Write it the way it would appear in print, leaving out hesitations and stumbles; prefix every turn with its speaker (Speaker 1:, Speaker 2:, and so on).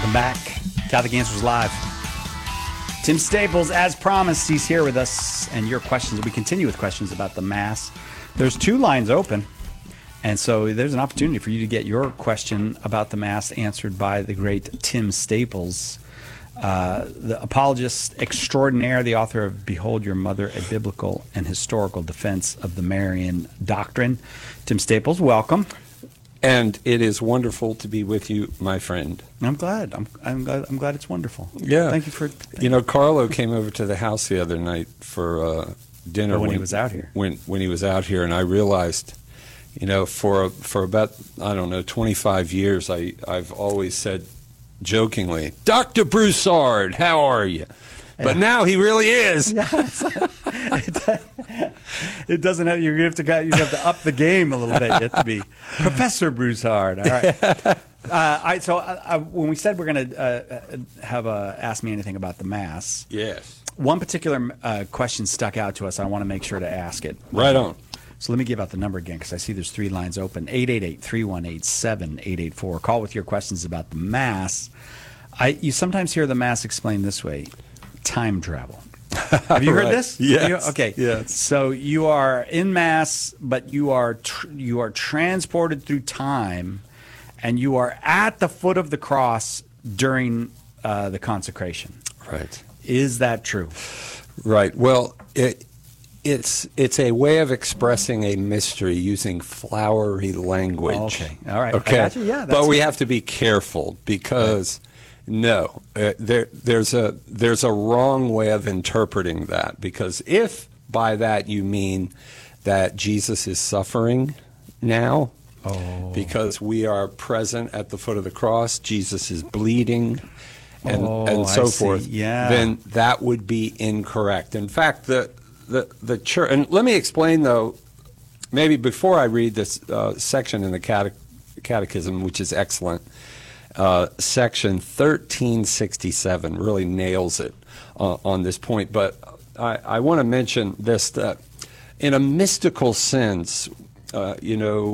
Speaker 1: Welcome back. Catholic Answers Live. Tim Staples, as promised, he's here with us. And your questions, we continue with questions about the Mass. There's 2 lines open. And so there's an opportunity for you to get your question about the Mass answered by the great Tim Staples, the apologist extraordinaire, the author of Behold Your Mother, a Biblical and Historical Defense of the Marian Doctrine. Tim Staples, welcome.
Speaker 2: And it is wonderful to be with you, my friend.
Speaker 1: I'm glad. I'm glad it's wonderful.
Speaker 2: Yeah.
Speaker 1: Thank you for.
Speaker 2: Carlo came over to the house the other night for dinner
Speaker 1: when he was out here.
Speaker 2: When he was out here, and I realized, for about 25 years, I've always said jokingly, "Dr. Broussard, how are you?" But now he really is.
Speaker 1: It doesn't have. You have to up the game a little bit. You have to be Professor Broussard. All right. So when we said we're going to have Ask Me Anything about the Mass,
Speaker 2: yes,
Speaker 1: one particular question stuck out to us. I want to make sure to ask it.
Speaker 2: Right on.
Speaker 1: So let me give out the number again because I see there's 3 lines open. 888-318-7884. Call with your questions about the Mass. You sometimes hear the Mass explained this way: time travel. Have you heard this?
Speaker 2: Yes.
Speaker 1: Okay.
Speaker 2: Yes.
Speaker 1: So you are in Mass, but you are transported through time, and you are at the foot of the cross during the consecration.
Speaker 2: Right.
Speaker 1: Is that true?
Speaker 2: Right. Well, it's a way of expressing a mystery using flowery language.
Speaker 1: Okay. All right.
Speaker 2: Okay.
Speaker 1: I got you. Yeah.
Speaker 2: But we have to be careful because. No, there's a wrong way of interpreting that, because if by that you mean that Jesus is suffering now, because we are present at the foot of the cross, Jesus is bleeding, and so forth, then that would be incorrect. In fact, the church, and let me explain though, maybe before I read this section in the Catechism, which is excellent. Section 1367 really nails it on this point. But I want to mention this, that in a mystical sense,